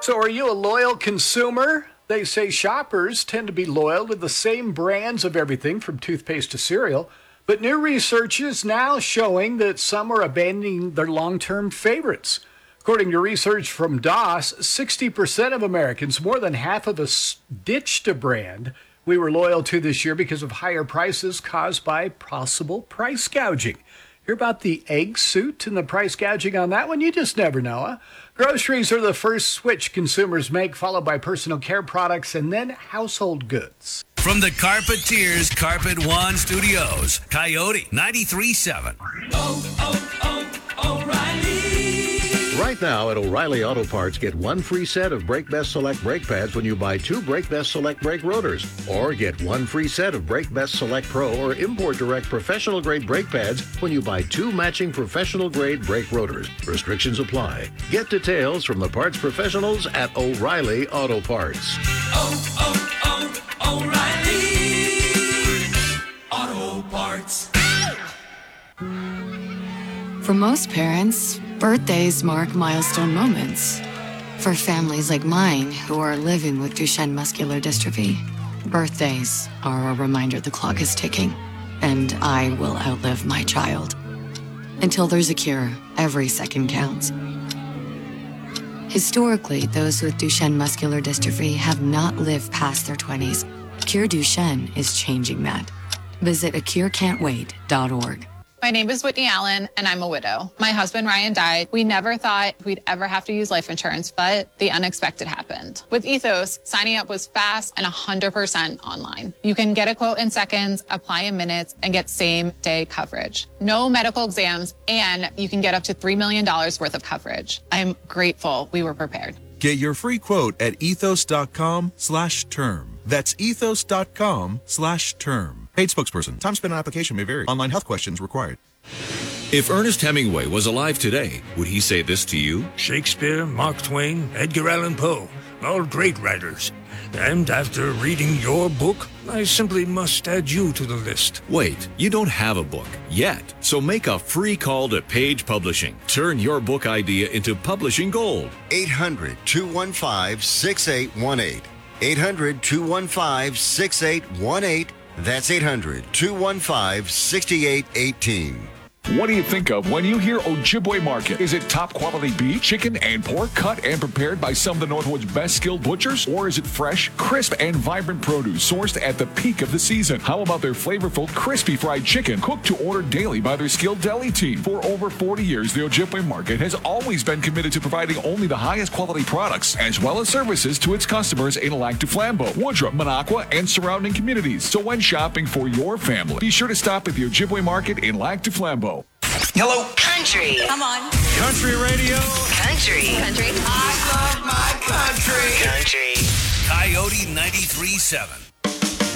So are you a loyal consumer? They say shoppers tend to be loyal to the same brands of everything from toothpaste to cereal. But new research is now showing that some are abandoning their long-term favorites. According to research from DOS, 60% of Americans, more than half of us, ditched a brand we were loyal to this year because of higher prices caused by possible price gouging. Hear about the egg suit and the price gouging on that one? You just never know, huh? Groceries are the first switch consumers make, followed by personal care products and then household goods. From the Carpeteers Carpet One Studios, Coyote 93.7. O'Reilly. Right now at O'Reilly Auto Parts, get one free set of Brake Best Select brake pads when you buy two Brake Best Select brake rotors. Or get one free set of Brake Best Select Pro or Import Direct professional grade brake pads when you buy two matching professional grade brake rotors. Restrictions apply. Get details from the parts professionals at O'Reilly Auto Parts. O'Reilly Auto Parts. For most parents, birthdays mark milestone moments. For families like mine who are living with Duchenne muscular dystrophy, birthdays are a reminder the clock is ticking, and I will outlive my child. Until there's a cure, every second counts. Historically, those with Duchenne muscular dystrophy have not lived past their 20s. Cure Duchenne is changing that. Visit acurecan'twait.org. My name is Whitney Allen, and I'm a widow. My husband, Ryan, died. We never thought we'd ever have to use life insurance, but the unexpected happened. With Ethos, signing up was fast and 100% online. You can get a quote in seconds, apply in minutes, and get same-day coverage. No medical exams, and you can get up to $3 million worth of coverage. I'm grateful we were prepared. Get your free quote at ethos.com/term. That's ethos.com/term. Paid spokesperson. Time spent on application may vary. Online health questions required. If Ernest Hemingway was alive today, would he say this to you? Shakespeare, Mark Twain, Edgar Allan Poe, all great writers. And after reading your book, I simply must add you to the list. Wait, you don't have a book yet. So make a free call to Page Publishing. Turn your book idea into publishing gold. 800-215-6818. 800-215-6818. That's 800-215-6818. What do you think of when you hear Ojibwe Market? Is it top quality beef, chicken, and pork cut and prepared by some of the Northwood's best skilled butchers? Or is it fresh, crisp, and vibrant produce sourced at the peak of the season? How about their flavorful, crispy fried chicken cooked to order daily by their skilled deli team? For over 40 years, the Ojibwe Market has always been committed to providing only the highest quality products, as well as services to its customers in Lac du Flambeau, Woodruff, Minocqua, and surrounding communities. So when shopping for your family, be sure to stop at the Ojibwe Market in Lac du Flambeau. Hello. Country. Come on. Country radio. Country. I love my country. Country. Coyote 93.7.